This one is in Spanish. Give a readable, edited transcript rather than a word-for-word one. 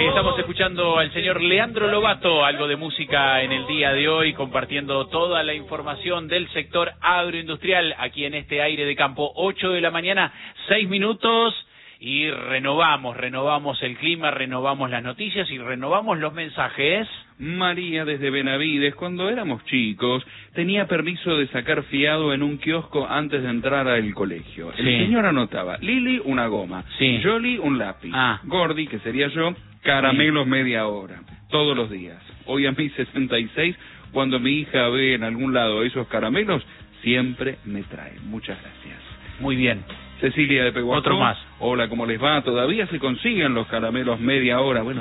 Ahí estamos escuchando al señor Leandro Lobato, algo de música en el día de hoy, compartiendo toda la información del sector agroindustrial aquí en este aire de campo. 8 de la mañana, 6 minutos, y renovamos el clima, renovamos las noticias y renovamos los mensajes. María desde Benavides, cuando éramos chicos, tenía permiso de sacar fiado en un kiosco antes de entrar al colegio. El señor anotaba, Lili, una goma, Yoli, un lápiz, Gordi, que sería yo, caramelos media hora, todos los días. Hoy a mis 66, cuando mi hija ve en algún lado esos caramelos, siempre me trae. Muchas gracias. Muy bien. Cecilia de Pehuajó. Otro más. Hola, ¿cómo les va? ¿Todavía se consiguen los caramelos media hora? Bueno,